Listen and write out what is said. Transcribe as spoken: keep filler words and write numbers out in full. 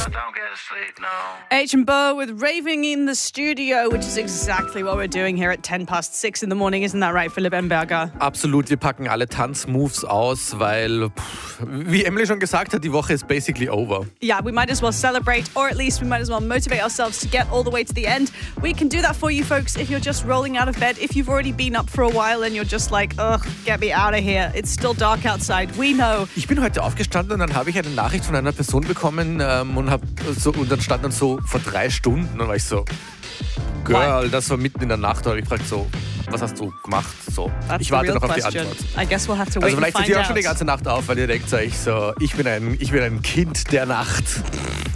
H and Bo with Raving in the Studio, which is exactly what we're doing here at ten past six in the morning. Isn't that right, Philipp Emberger? Absolut, wir packen alle Tanzmoves aus, weil, pff, wie Emily schon gesagt hat, die Woche ist basically over. Yeah, we might as well celebrate, or at least we might as well motivate ourselves to get all the way to the end. We can do that for you folks if you're just rolling out of bed, if you've already been up for a while and you're just like, ugh, get me out of here. It's still dark outside. We know. Ich bin heute aufgestanden und dann habe ich eine Nachricht von einer Person bekommen ähm, und, hab so, und dann stand dann so vor drei Stunden und dann war ich so, Girl, das war mitten in der Nacht. Und ich fragte so, was hast du gemacht? So, That's ich warte the real noch auf question. die Antwort. I guess we'll have to wait Also and vielleicht find seid ihr auch out. schon die ganze Nacht auf, weil ihr denkt euch so, ich bin ein, ich bin ein Kind der Nacht.